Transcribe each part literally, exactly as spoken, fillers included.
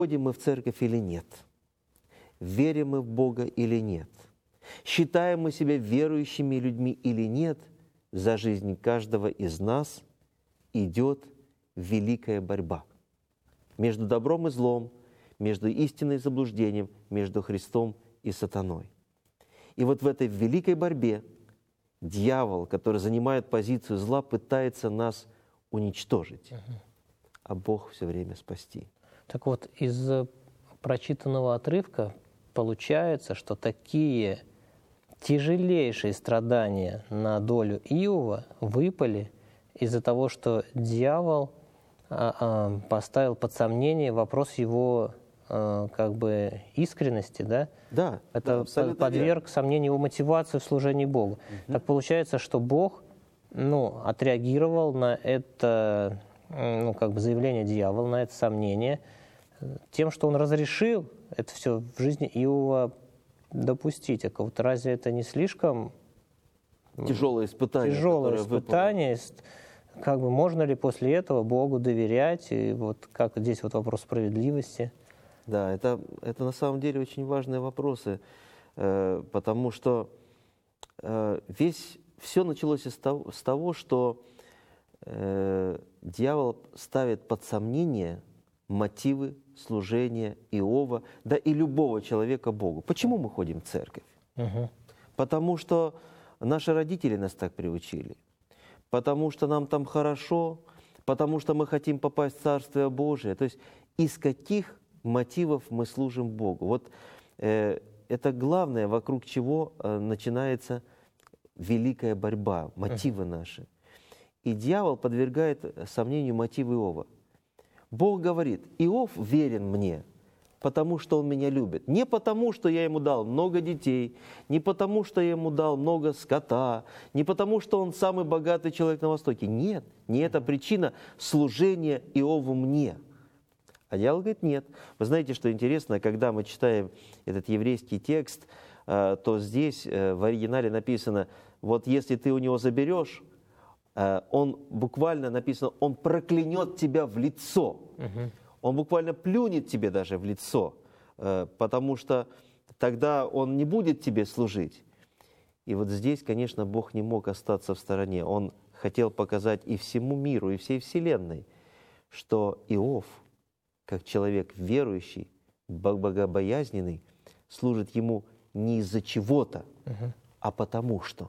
Ходим мы в церковь или нет? Верим мы в Бога или нет? Считаем мы себя верующими людьми или нет? За жизнь каждого из нас идет великая борьба между добром и злом, между истиной и заблуждением, между Христом и сатаной. И вот в этой великой борьбе дьявол, который занимает позицию зла, пытается нас уничтожить, а Бог все время спасти. Так вот, из прочитанного отрывка получается, что такие тяжелейшие страдания на долю Иова выпали из-за того, что дьявол а, а, поставил под сомнение вопрос его а, как бы искренности, да? Да, это да, подверг сомнению его мотивацию в служении Богу. Угу. Так получается, что Бог, ну, отреагировал на это, ну, как бы заявление дьявола, на это сомнение тем, что он разрешил это все в жизни Иова допустить. А вот разве это не слишком тяжелое испытание? Тяжелое испытание. Как бы можно ли после этого Богу доверять? И вот как здесь вот вопрос справедливости. Да, это, это на самом деле очень важные вопросы, э, потому что э, весь, все началось из того, с того, что э, дьявол ставит под сомнение мотивы служения Иова, да и любого человека Богу. Почему мы ходим в церковь? Угу. Потому что наши родители нас так приучили, потому что нам там хорошо, потому что мы хотим попасть в Царствие Божие. То есть из каких мотивов мы служим Богу? Вот э, это главное, вокруг чего э, начинается великая борьба, мотивы наши. И дьявол подвергает сомнению мотивы Иова. Бог говорит: Иов верен мне, потому что он меня любит. Не потому, что я ему дал много детей, не потому, что я ему дал много скота, не потому, что он самый богатый человек на Востоке. Нет, не эта причина служения Иову мне. А дьявол говорит: нет. Вы знаете, что интересно, когда мы читаем этот еврейский текст, то здесь в оригинале написано: вот если ты у него заберешь, он буквально написано, он проклянет тебя в лицо. Угу. Он буквально плюнет тебе даже в лицо, потому что тогда он не будет тебе служить. И вот здесь, конечно, Бог не мог остаться в стороне. Он хотел показать и всему миру, и всей вселенной, что Иов, как человек верующий, богобоязненный, служит ему не из-за чего-то, угу. а потому что.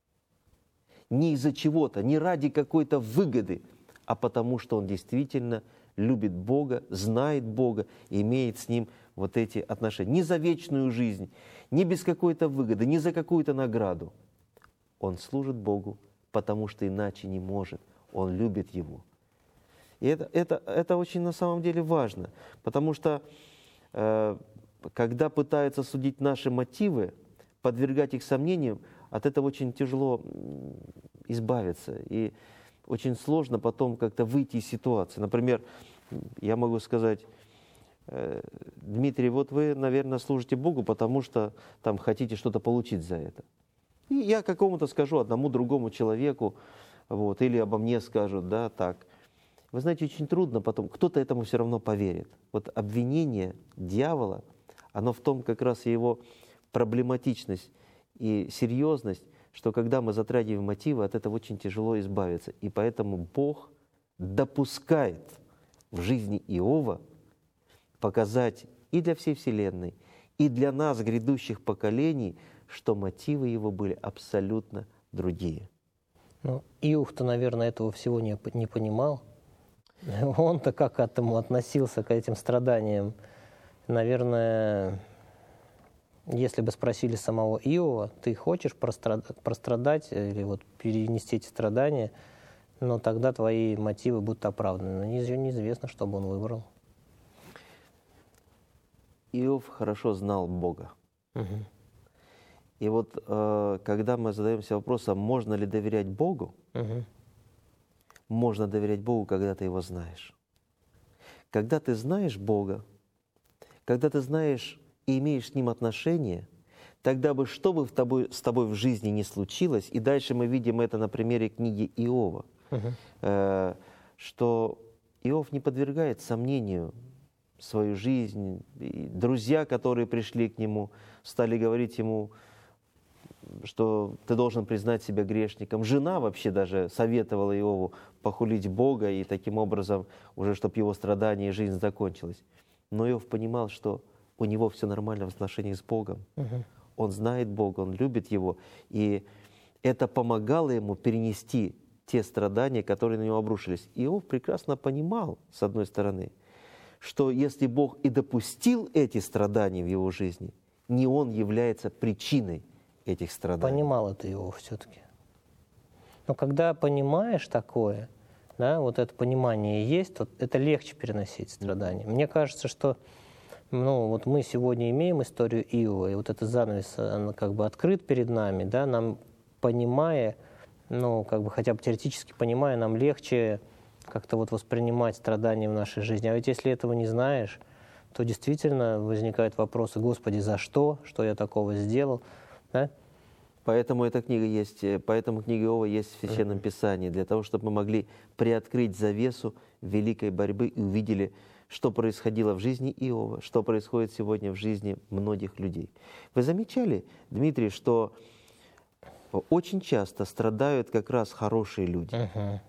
Не из-за чего-то, не ради какой-то выгоды, а потому что он действительно любит Бога, знает Бога, и имеет с Ним вот эти отношения. Не за вечную жизнь, не без какой-то выгоды, не за какую-то награду. Он служит Богу, потому что иначе не может. Он любит Его. И это, это, это очень на самом деле важно, потому что э, когда пытаются судить наши мотивы, подвергать их сомнениям, от этого очень тяжело избавиться. И очень сложно потом как-то выйти из ситуации. Например, я могу сказать: Дмитрий, вот вы, наверное, служите Богу, потому что там хотите что-то получить за это. И я какому-то скажу, одному другому человеку, вот, или обо мне скажут, да, так. Вы знаете, очень трудно потом, кто-то этому все равно поверит. Вот обвинение дьявола, оно в том как раз и его проблематичность и серьезность, что когда мы затрагиваем мотивы, от этого очень тяжело избавиться. И поэтому Бог допускает в жизни Иова показать и для всей вселенной, и для нас, грядущих поколений, что мотивы его были абсолютно другие. Ну, Иов-то, наверное, этого всего не, не понимал. Он-то как к этому относился, к этим страданиям? Наверное, если бы спросили самого Иова: ты хочешь прострадать, прострадать или вот перенести эти страдания, но тогда твои мотивы будут оправданы. Но неизвестно, что бы он выбрал. Иов хорошо знал Бога. Угу. И вот э, когда мы задаемся вопросом, можно ли доверять Богу, угу. можно доверять Богу, когда ты Его знаешь. Когда ты знаешь Бога, когда ты знаешь и имеешь с Ним отношения, тогда бы что бы в тобой, с тобой в жизни ни случилось, и дальше мы видим это на примере книги Иова, угу. э, что Иов не подвергает сомнению свою жизнь. И друзья, которые пришли к нему, стали говорить ему, что ты должен признать себя грешником. Жена вообще даже советовала Иову похулить Бога и таким образом уже, чтобы его страдания и жизнь закончилась. Но Иов понимал, что у него все нормально в отношениях с Богом. Угу. Он знает Бога, он любит Его. И это помогало ему перенести те страдания, которые на него обрушились. Иов прекрасно понимал, с одной стороны, что если Бог и допустил эти страдания в его жизни, не он является причиной этих страданий. Понимал это Иов все-таки. Но когда понимаешь такое, да, вот это понимание есть, то это легче переносить страдания. Мне кажется, что ну, вот мы сегодня имеем историю Иова, и вот этот занавес, он как бы открыт перед нами, да, нам, понимая, ну, как бы хотя бы теоретически понимая, нам легче как-то вот воспринимать страдания в нашей жизни. А ведь если этого не знаешь, то действительно возникают вопросы: Господи, за что? Что я такого сделал? Да? Поэтому эта книга есть, поэтому книга Иова есть в Священном mm-hmm. Писании, для того, чтобы мы могли приоткрыть завесу великой борьбы и увидели, что происходило в жизни Иова, что происходит сегодня в жизни многих людей. Вы замечали, Дмитрий, что очень часто страдают как раз хорошие люди. Uh-huh.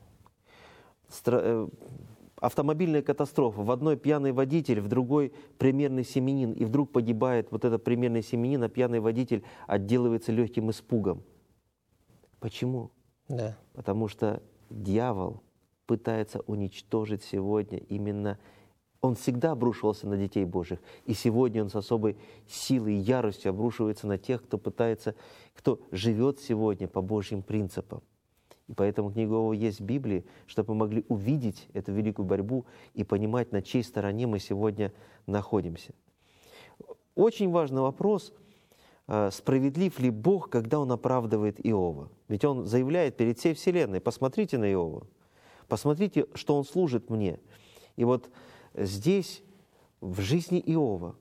Стра- автомобильная катастрофа. В одной пьяный водитель, в другой примерный семьянин. И вдруг погибает вот этот примерный семьянин, а пьяный водитель отделывается легким испугом. Почему? Да. Потому что дьявол пытается уничтожить сегодня именно... Он всегда обрушивался на детей Божьих, и сегодня он с особой силой и яростью обрушивается на тех, кто пытается, кто живет сегодня по Божьим принципам. И поэтому книга Иова есть в Библии, чтобы мы могли увидеть эту великую борьбу и понимать, на чьей стороне мы сегодня находимся. Очень важный вопрос, справедлив ли Бог, когда Он оправдывает Иова? Ведь Он заявляет перед всей вселенной: посмотрите на Иова, посмотрите, что он служит мне. И вот здесь, в жизни Иова,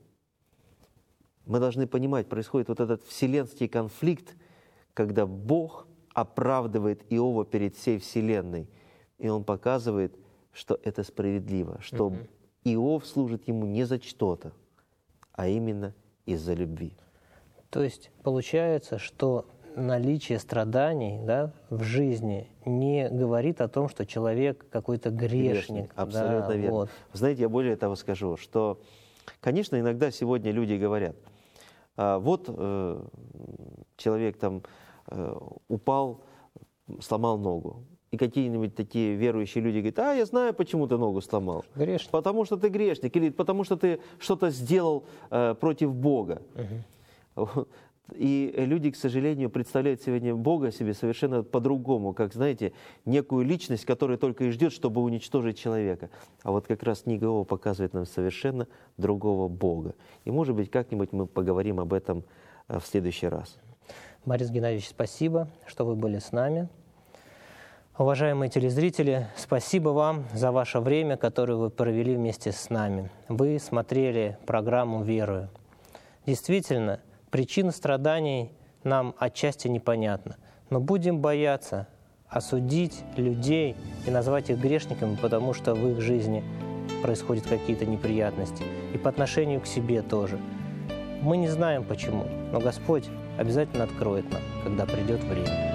мы должны понимать, происходит вот этот вселенский конфликт, когда Бог оправдывает Иова перед всей вселенной, и Он показывает, что это справедливо, что mm-hmm. Иов служит ему не за что-то, а именно из-за любви. То есть получается, что наличие страданий, да, в жизни не говорит о том, что человек какой-то грешник. грешник абсолютно да, верно. Вот. Знаете, я более того скажу, что, конечно, иногда сегодня люди говорят: а, вот э, человек там э, упал, сломал ногу. И какие-нибудь такие верующие люди говорят: а, я знаю, почему ты ногу сломал. Грешник. Потому что ты грешник, или потому что ты что-то сделал э, против Бога. Угу. И люди, к сожалению, представляют сегодня Бога себе совершенно по-другому, как, знаете, некую личность, которая только и ждет, чтобы уничтожить человека. А вот как раз книга Иова показывает нам совершенно другого Бога. И, может быть, как-нибудь мы поговорим об этом в следующий раз. Борис Геннадьевич, спасибо, что вы были с нами. Уважаемые телезрители, спасибо вам за ваше время, которое вы провели вместе с нами. Вы смотрели программу «Верую». Действительно, причина страданий нам отчасти непонятна, но будем бояться осудить людей и назвать их грешниками, потому что в их жизни происходят какие-то неприятности. И по отношению к себе тоже. Мы не знаем почему, но Господь обязательно откроет нам, когда придет время.